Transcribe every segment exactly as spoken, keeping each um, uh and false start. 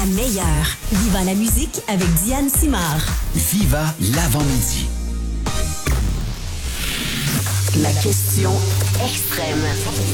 La meilleure. Viva la musique avec Diane Simard. Viva l'avant-midi. La question extrême.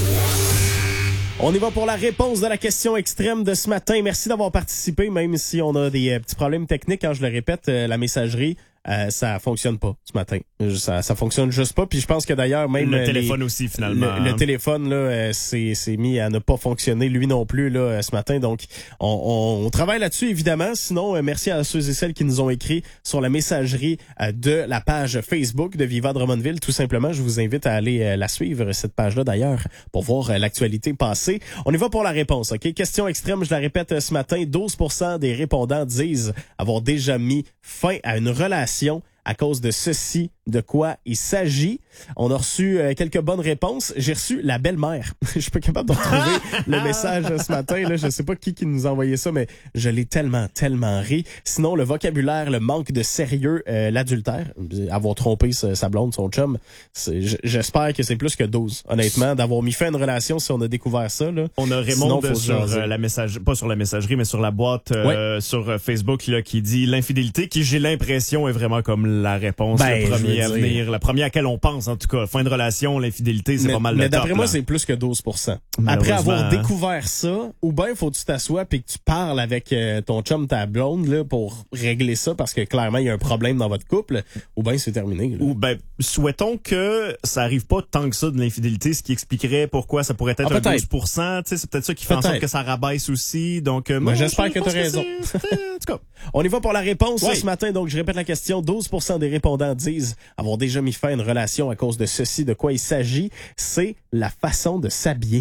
On y va pour la réponse de la question extrême de ce matin. Merci d'avoir participé, même si on a des euh, petits problèmes techniques. Quand je le répète, euh, la messagerie, euh, ça fonctionne pas ce matin. Ça, ça fonctionne juste pas. Puis je pense que d'ailleurs, même le euh, téléphone les, aussi, finalement. Le, le téléphone là, euh, c'est, c'est mis à ne pas fonctionner, lui non plus là euh, ce matin. Donc, on, on, on travaille là-dessus évidemment. Sinon, euh, merci à ceux et celles qui nous ont écrit sur la messagerie euh, de la page Facebook de Viva Drummondville. Tout simplement, je vous invite à aller euh, la suivre cette page-là d'ailleurs pour voir euh, l'actualité passée. On y va pour la réponse. Ok, question extrême. Je la répète euh, ce matin. douze pour cent des répondants disent avoir déjà mis fin à une relation à cause de ceci, de quoi il s'agit. On a reçu euh, quelques bonnes réponses. J'ai reçu la belle-mère. Je suis pas capable de retrouver le message ce matin. Là. Je sais pas qui qui nous a envoyé ça, mais je l'ai tellement, tellement ri. Sinon, le vocabulaire, le manque de sérieux, euh, l'adultère, avoir trompé sa, sa blonde, son chum, c'est, j'espère que c'est plus que douze, honnêtement, d'avoir mis fin à une relation si on a découvert ça. Là. On a Raymond Sinon, sur euh, la message, pas sur la messagerie, mais sur la boîte euh, ouais. sur Facebook là, qui dit l'infidélité, qui j'ai l'impression est vraiment comme la réponse, ben, le premier à venir, la première à laquelle on pense en tout cas. Fin de relation, l'infidélité, c'est mais, pas mal le mais top. Mais d'après moi, c'est plus que douze pour cent. Après avoir découvert ça, ou bien faut que tu t'assoies puis que tu parles avec euh, ton chum, ta blonde là, pour régler ça parce que clairement, il y a un problème dans votre couple, ou bien c'est terminé. Là. Ou ben, souhaitons que ça arrive pas tant que ça de l'infidélité, ce qui expliquerait pourquoi ça pourrait être ah, un douze pour cent. Tu sais, c'est peut-être ça qui fait peut-être. en sorte que ça rabaisse aussi. Donc, euh, moi, j'espère que tu as raison. Que en tout cas, on y va pour la réponse ouais. ce matin. Donc, je répète la question. douze pour cent des répondants disent avoir déjà mis fin à une relation à cause de ceci. De quoi il s'agit? C'est la façon de s'habiller.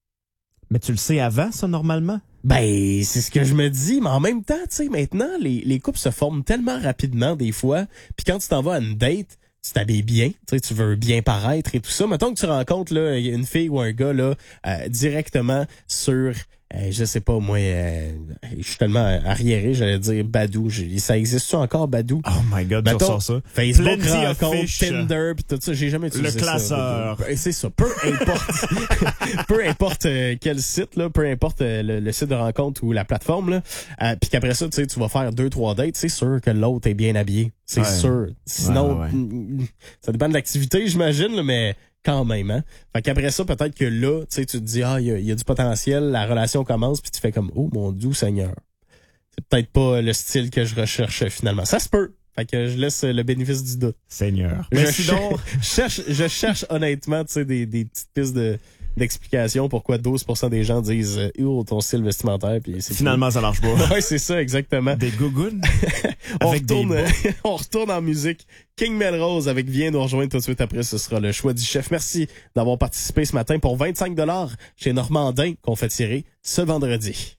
Mais tu le sais avant, ça, normalement? Ben, c'est ce que je me dis, mais en même temps, tu sais, maintenant, les, les couples se forment tellement rapidement des fois, puis quand tu t'en vas à une date, tu t'habilles bien, tu sais, tu veux bien paraître et tout ça. Mettons que tu rencontres là une fille ou un gars là euh, directement sur... Euh, je sais pas, moi, euh, je suis tellement arriéré, j'allais dire Badou. Je, ça existe-tu encore, Badou? Oh my God, tu ressors ça. Facebook, rencontre, Tinder, pis tout ça, j'ai jamais utilisé ça. Le classeur. Ça. C'est ça, peu importe, peu importe euh, quel site, là, peu importe euh, le, le site de rencontre ou la plateforme, là, euh, puis qu'après ça, tu sais, tu vas faire deux, trois dates, c'est sûr que l'autre est bien habillé. C'est ouais. sûr. Sinon, ouais, ouais. ça dépend de l'activité, j'imagine, là, mais... quand même, hein. Fait qu'après ça, peut-être que là, tu sais, tu te dis, ah, il y, y a du potentiel, la relation commence, puis tu fais comme, oh, mon doux Seigneur. C'est peut-être pas le style que je recherche finalement. Ça se peut. Fait que je laisse le bénéfice du doute. Seigneur. Je, ch- je cherche, je cherche honnêtement, tu sais, des, des petites pistes de, d'explication pourquoi douze pour cent des gens disent « Oh, ton style vestimentaire. » Puis c'est finalement, cool. Ça marche pas. Oui, c'est ça, exactement. Des gougounes on, avec retourne, des on retourne en musique. King Melrose avec Viens nous rejoindre tout de suite après. Ce sera le choix du chef. Merci d'avoir participé ce matin pour vingt-cinq dollars chez Normandin qu'on fait tirer ce vendredi.